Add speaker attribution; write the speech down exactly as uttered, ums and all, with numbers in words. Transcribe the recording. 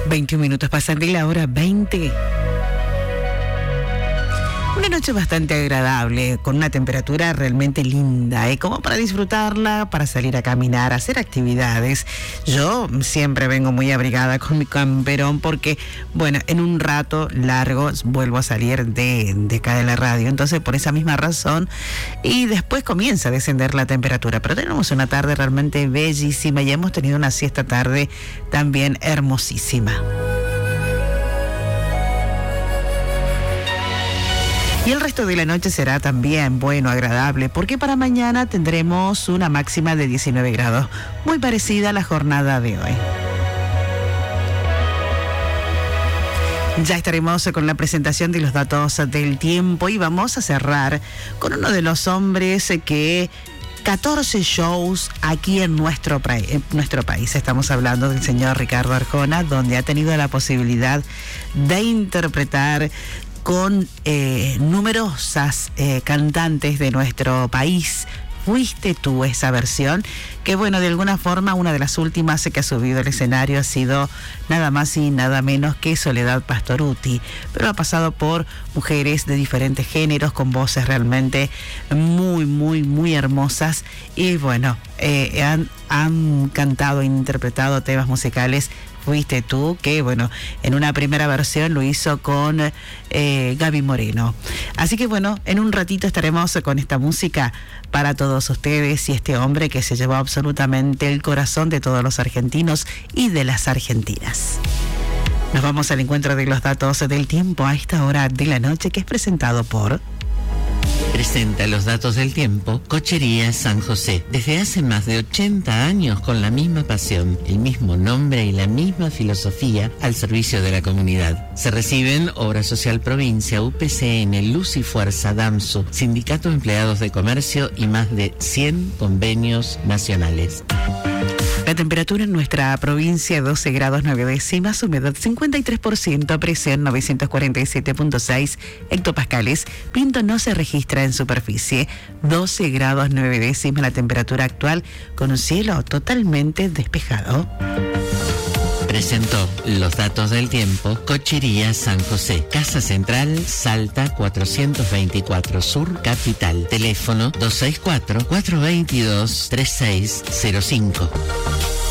Speaker 1: veintiún minutos pasan de la hora veinte. Una noche bastante agradable, con una temperatura realmente linda, ¿eh? Como para disfrutarla, para salir a caminar, a hacer actividades. Yo siempre vengo muy abrigada con mi camperón porque, bueno, en un rato largo vuelvo a salir de, de acá de la radio. Entonces, por esa misma razón, y después comienza a descender la temperatura. Pero tenemos una tarde realmente bellísima y hemos tenido una siesta tarde también hermosísima. Y el resto de la noche será también bueno, agradable, porque para mañana tendremos una máxima de diecinueve grados, muy parecida a la jornada de hoy. Ya estaremos con la presentación de los datos del tiempo y vamos a cerrar con uno de los hombres que catorce shows aquí en nuestro, en nuestro país. Estamos hablando del señor Ricardo Arjona, donde ha tenido la posibilidad de interpretar con eh, numerosas eh, cantantes de nuestro país. Fuiste tú, esa versión, que bueno, de alguna forma una de las últimas que ha subido al escenario ha sido nada más y nada menos que Soledad Pastorutti, pero ha pasado por mujeres de diferentes géneros con voces realmente muy, muy, muy hermosas y bueno, eh, han, han cantado e interpretado temas musicales. Fuiste tú, que bueno, en una primera versión lo hizo con eh, Gaby Moreno. Así que bueno, en un ratito estaremos con esta música para todos ustedes y este hombre que se llevó absolutamente el corazón de todos los argentinos y de las argentinas. Nos vamos al encuentro de los datos del tiempo a esta hora de la noche, que es presentado por...
Speaker 2: Presenta los datos del tiempo Cochería San José. Desde hace más de ochenta años con la misma pasión, el mismo nombre y la misma filosofía al servicio de la comunidad. Se reciben Obra Social Provincia, U P C N, Luz y Fuerza, DAMSU, Sindicato de Empleados de Comercio y más de cien convenios nacionales.
Speaker 1: La temperatura en nuestra provincia, doce grados nueve décimas, humedad cincuenta y tres por ciento, presión novecientos cuarenta y siete punto seis hectopascales, viento no se registra en superficie, doce grados nueve décimas la temperatura actual, con un cielo totalmente despejado.
Speaker 2: Presentó los datos del tiempo Cochería San José, Casa Central, Salta cuatrocientos veinticuatro Sur, Capital. Teléfono dos seis cuatro, cuatro dos dos, tres seis cero cinco.